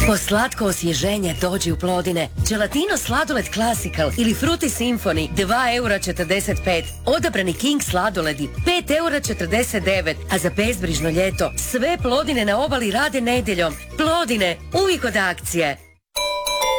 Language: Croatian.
Po slatko osvježenje dođi u Plodine. Gelatino sladoled Classical ili Fruity Symphony 2,45 €. Odabrani King sladoledi 5,49 €, a za bezbrižno ljeto sve Plodine na obali rade nedjeljom. Plodine, uvijek od akcije.